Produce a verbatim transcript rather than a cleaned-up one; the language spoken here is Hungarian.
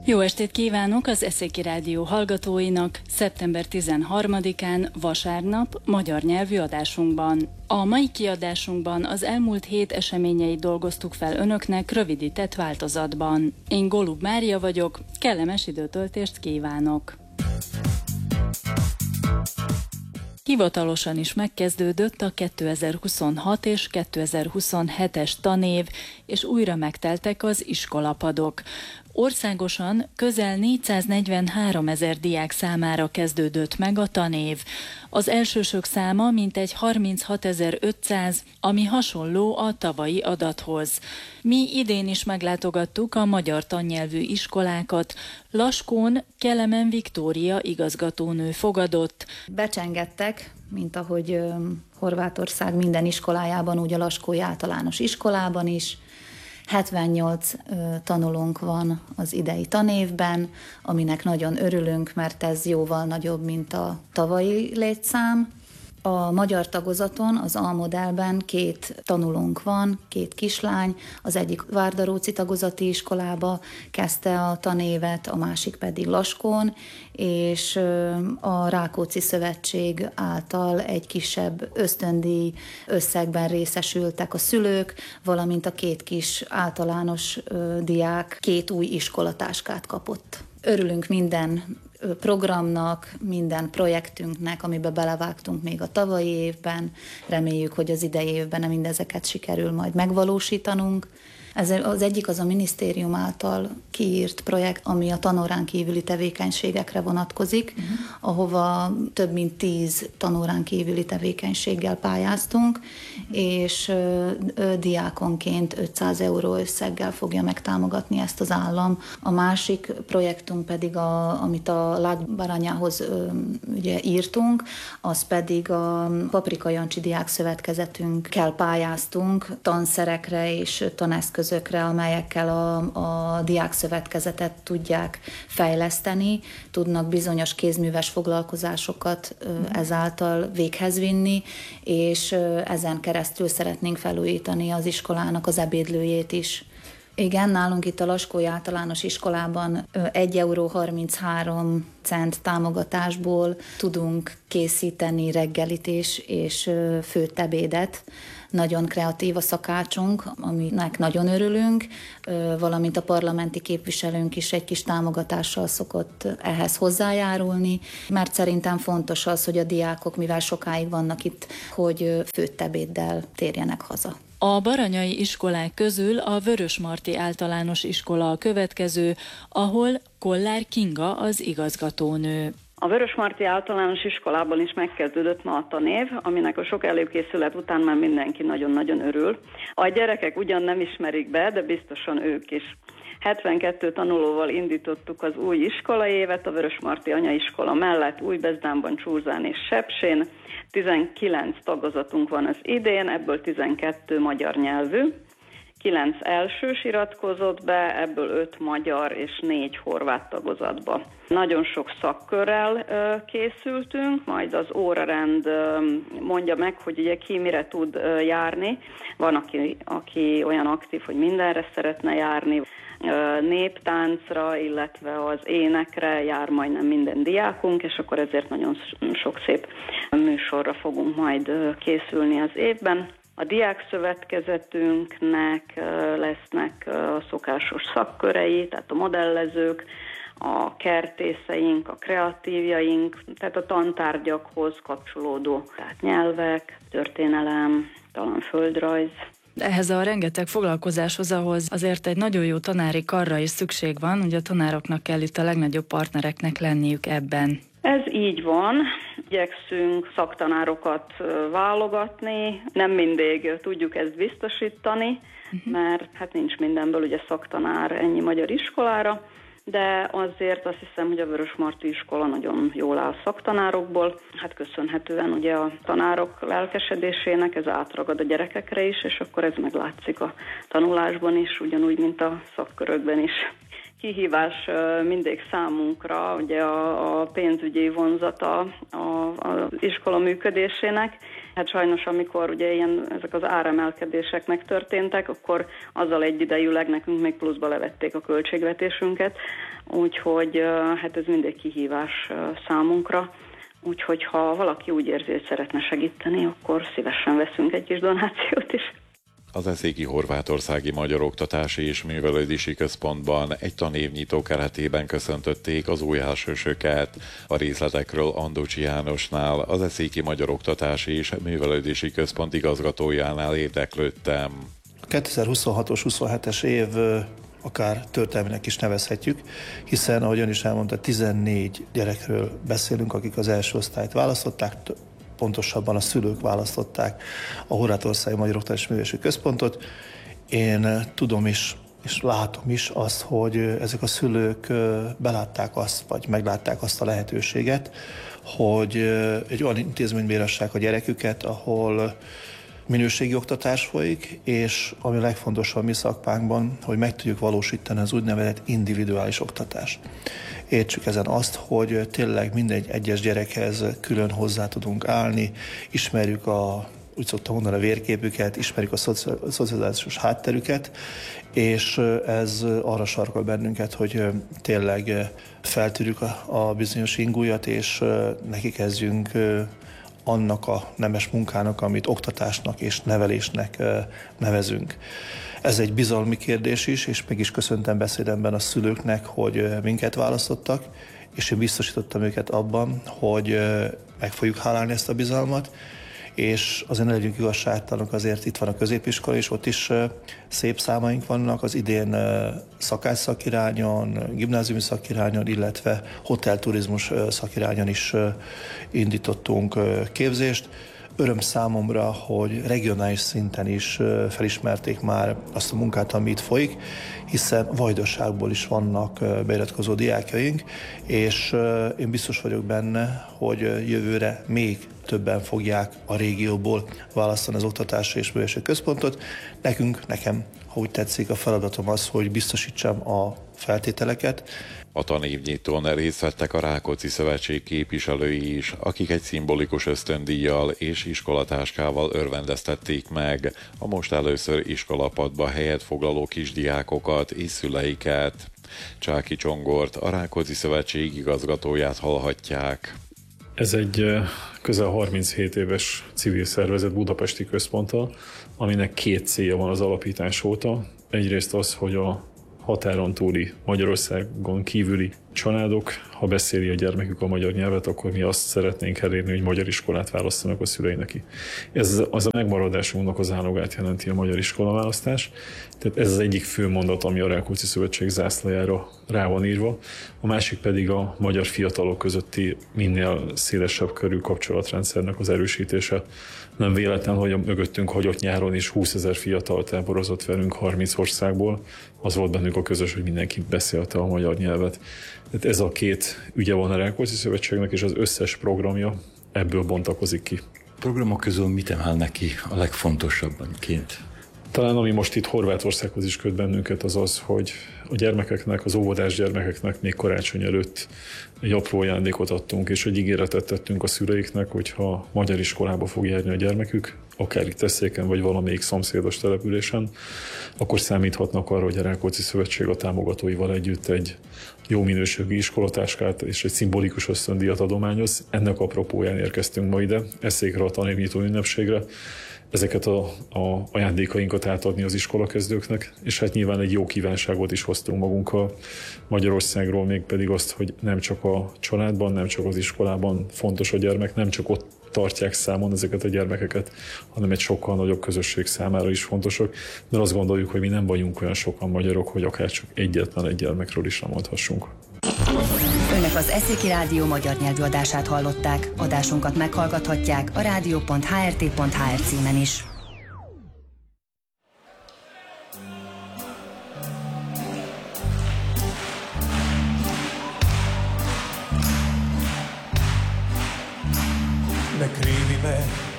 Jó estét kívánok az Eszéki Rádió hallgatóinak szeptember tizenharmadikán vasárnap magyar nyelvű adásunkban. A mai kiadásunkban az elmúlt hét eseményeit dolgoztuk fel önöknek rövidített változatban. Én Golub Mária vagyok, kellemes időtöltést kívánok! Hivatalosan is megkezdődött a kétezer-huszonhat és kétezer-huszonhetes tanév, és újra megteltek az iskolapadok. Országosan közel négyszáznegyvenháromezer diák számára kezdődött meg a tanév. Az elsősök száma mintegy harminchatezer-ötszáz, ami hasonló a tavalyi adathoz. Mi idén is meglátogattuk a magyar tannyelvű iskolákat. Laskón Kelemen Viktória igazgatónő fogadott. Becsengettek, mint ahogy Horvátország minden iskolájában, úgy a Laskói Általános Iskolában is. hetvennyolc tanulónk van az idei tanévben, aminek nagyon örülünk, mert ez jóval nagyobb, mint a tavalyi létszám. A magyar tagozaton, az A modellben két tanulónk van, két kislány, az egyik Várdaróci tagozati iskolába kezdte a tanévet, a másik pedig Laskón, és a Rákóczi Szövetség által egy kisebb ösztöndíj összegben részesültek a szülők, valamint a két kis általános diák két új iskolatáskát kapott. Örülünk minden programnak, minden projektünknek, amiben belevágtunk még a tavalyi évben. Reméljük, hogy az idei évben mindezeket sikerül majd megvalósítanunk. Ez az egyik az a minisztérium által kiírt projekt, ami a tanórán kívüli tevékenységekre vonatkozik, uh-huh. ahova több mint tíz tanórán kívüli tevékenységgel pályáztunk, uh-huh. és ö, ö, diákonként ötszáz euró összeggel fogja megtámogatni ezt az állam. A másik projektunk pedig, a, amit a Lágybaranyához ö, ugye írtunk, az pedig a Paprika Jancsi Diák Szövetkezetünkkel pályáztunk tanszerekre és taneszközökre, amelyekkel a, a diákszövetkezetet tudják fejleszteni, tudnak bizonyos kézműves foglalkozásokat mm. ezáltal véghez vinni, és ezen keresztül szeretnénk felújítani az iskolának az ebédlőjét is. Igen, nálunk itt a Laskói Általános Iskolában egy euró harminchárom cent támogatásból tudunk készíteni reggelit és, és főtt ebédet. Nagyon kreatív a szakácsunk, aminek nagyon örülünk, valamint a parlamenti képviselőnk is egy kis támogatással szokott ehhez hozzájárulni, mert szerintem fontos az, hogy a diákok, mivel sokáig vannak itt, hogy főtt ebéddel térjenek haza. A baranyai iskolák közül a Vörösmarty Általános Iskola a következő, ahol Kollár Kinga az igazgatónő. A Vörösmarty Általános Iskolában is megkezdődött ma a tanév, aminek a sok előkészület után már mindenki nagyon-nagyon örül. A gyerekek ugyan nem ismerik be, de biztosan ők is. hetvenkettő tanulóval indítottuk az új iskolaévet, a Vörösmarty Anyaiskola mellett Újbezdánban, Csurzán és Sepsén. tizenkilenc tagozatunk van az idén, ebből tizenkettő magyar nyelvű. kilenc elsős iratkozott be, ebből öt magyar és négy horvát tagozatba. Nagyon sok szakkörrel ö, készültünk, majd az órarend ö, mondja meg, hogy ugye ki mire tud ö, járni. Van, aki, aki olyan aktív, hogy mindenre szeretne járni, ö, néptáncra, illetve az énekre jár majdnem minden diákunk, és akkor ezért nagyon sok szép műsorra fogunk majd ö, készülni az évben. A diákszövetkezetünknek lesznek a szokásos szakkörei, tehát a modellezők, a kertészeink, a kreatívjaink, tehát a tantárgyakhoz kapcsolódó tehát nyelvek, történelem, talán földrajz. Ehhez a rengeteg foglalkozáshoz, ahhoz azért egy nagyon jó tanári karra is szükség van, ugye a tanároknak kell itt a legnagyobb partnereknek lenniük ebben. Ez így van. Igyekszünk szaktanárokat válogatni, nem mindig tudjuk ezt biztosítani, uh-huh. mert hát nincs mindenből ugye szaktanár ennyi magyar iskolára, de azért azt hiszem, hogy a Vörösmarty iskola nagyon jól áll szaktanárokból. Hát köszönhetően ugye a tanárok lelkesedésének ez átragad a gyerekekre is, és akkor ez meglátszik a tanulásban is, ugyanúgy, mint a szakkörökben is. kihívás mindig számunkra, ugye a, a pénzügyi vonzata az iskola működésének. Hát sajnos, amikor ugye ilyen, ezek az áremelkedések megtörténtek, akkor azzal egyidejűleg nekünk még pluszba levették a költségvetésünket, úgyhogy hát ez mindig kihívás számunkra. Úgyhogy ha valaki úgy érzi, hogy szeretne segíteni, akkor szívesen veszünk egy kis donációt is. Az Eszéki Horvátországi Magyar Oktatási és Művelődési Központban egy tanévnyitó keretében köszöntötték az új elsősöket. A részletekről Andocsi Jánosnál, az Eszéki Magyar Oktatási és Művelődési Központ igazgatójánál érdeklődtem. A kétezer-huszonhatos huszonhetes év akár történelminek is nevezhetjük, hiszen, ahogy ön is elmondta, tizennégy gyerekről beszélünk, akik az első osztályt választották, pontosabban a szülők választották a Horvátországi Magyar Oktatási Művelődési Központot. Én tudom is, és látom is azt, hogy ezek a szülők belátták azt, vagy meglátták azt a lehetőséget, hogy egy olyan intézménybe írassák a gyereküket, ahol minőségi oktatás folyik, és ami a legfontosabb mi szakmánkban, hogy meg tudjuk valósítani az úgynevezett individuális oktatást. Értsük ezen azt, hogy tényleg mindegy egyes gyerekhez külön hozzá tudunk állni, ismerjük a, úgy szoktam mondani, a vérképüket, ismerjük a szocializációs hátterüket, és ez arra sarkol bennünket, hogy tényleg feltűrjük a, a bizonyos ingújat, és neki kezdjünk annak a nemes munkának, amit oktatásnak és nevelésnek nevezünk. Ez egy bizalmi kérdés is, és meg is köszöntem beszédemben a szülőknek, hogy minket választottak, és én biztosítottam őket abban, hogy meg fogjuk hálálni ezt a bizalmat, és azért ne legyünk igazságtalanok, azért itt van a középiskola, és ott is szép számaink vannak, az idén szakács szakirányon, gimnáziumi szakirányon, illetve hotelturizmus szakirányon is indítottunk képzést. Öröm számomra, hogy regionális szinten is felismerték már azt a munkát, ami itt folyik, hiszen Vajdaságból is vannak beiratkozó diákjaink, és én biztos vagyok benne, hogy jövőre még többen fogják a régióból választani az Oktatási és Művelődési Központot. Nekünk, nekem, ha úgy tetszik, a feladatom az, hogy biztosítsam a feltételeket. A tanévnyitón részt vettek a Rákóczi Szövetség képviselői is, akik egy szimbolikus ösztöndíjjal és iskolatáskával örvendeztették meg a most először iskolapadba helyet foglaló kisdiákokat és szüleiket. Csáki Csongort, a Rákóczi Szövetség igazgatóját hallhatják. Ez egy közel harminchét éves civil szervezet budapesti központtal, aminek két célja van az alapítás óta. Egyrészt az, hogy a határon túli, Magyarországon kívüli családok, ha beszéli a gyermekük a magyar nyelvet, akkor mi azt szeretnénk elérni, hogy magyar iskolát választanak a szüleinek. Ez az a megmaradásunknak az állogát jelenti a magyar iskolaválasztás. Tehát ez az egyik fő mondat, ami a Rákóczi Szövetség zászlajára rá van írva. A másik pedig a magyar fiatalok közötti minél szélesebb körű kapcsolatrendszernek az erősítése. Nem véletlen, hogy a mögöttünk hagyott nyáron is húszezer fiatal táborozott velünk harminc országból. Az volt bennük a közös, hogy mindenki beszélte a magyar nyelvet. Tehát ez a két ügye van a Rákóczi Szövetségnek, és az összes programja ebből bontakozik ki. A programok közül mit emel neki a legfontosabbanként? Talán ami most itt Horvátországhoz is köt bennünket, az az, hogy a gyermekeknek, az óvodás gyermekeknek még karácsony előtt egy apró ajándékot adtunk, és egy ígéretet tettünk a szüleiknek, hogyha magyar iskolába fog járni a gyermekük, akár itt Eszéken, vagy valamelyik szomszédos településen, akkor számíthatnak arra, hogy a Rákóczi Szövetség a támogatóival együtt egy jó minőségű iskolatáskát és egy szimbolikus ösztöndíjat adományoz. Ennek apropóján érkeztünk ma ide, Eszékre a tanévnyitó ünnepségre, ezeket a, a ajándékainkat átadni az iskolakezdőknek, és hát nyilván egy jó kívánságot is hoztunk magunkkal Magyarországról, még pedig azt, hogy nem csak a családban, nem csak az iskolában fontos a gyermek, nem csak ott tartják számon ezeket a gyermekeket, hanem egy sokkal nagyobb közösség számára is fontosak, de azt gondoljuk, hogy mi nem vagyunk olyan sokan magyarok, hogy akár csak egyetlen egy gyermekről is lemondhassunk. Önök az Eszéki Rádió magyar nyelvű adását hallották. Adásunkat meghallgathatják a rádió pont há er té pont há er címen is. Scrivime